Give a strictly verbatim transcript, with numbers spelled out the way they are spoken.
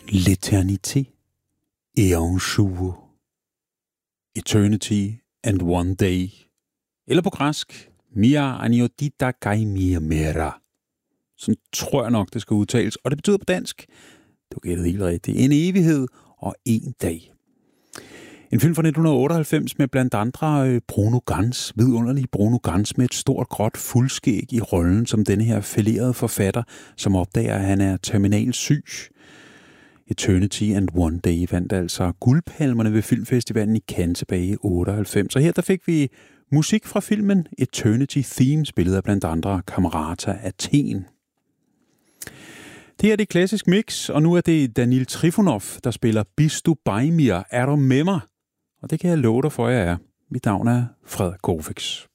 L'éternité et un jour. Eternity and one day. Eller på græsk, Mia aniotita kai mia mera. Sådan tror jeg nok, det skal udtales. Og det betyder på dansk, du gættede helt rigtigt, en evighed og en dag. En film fra nitten otteoghalvfems med blandt andre Bruno Ganz, vidunderlig Bruno Ganz med et stort gråt fuldskæg i rollen som denne her fælerede forfatter, som opdager, at han er terminal syg. Eternity and One Day vandt altså guldpalmerne ved filmfestivalen i Cannes tilbage i otteoghalvfems. Og her der fik vi musik fra filmen Eternity Theme, spillet af blandt andre Camerata Athen. Det her er det klassisk mix, og nu er det Danil Trifonov, der spiller Bistu Baimir, er du med mig? Og det kan jeg love dig for, at jeg er. Mit navn er Frederik Korfix.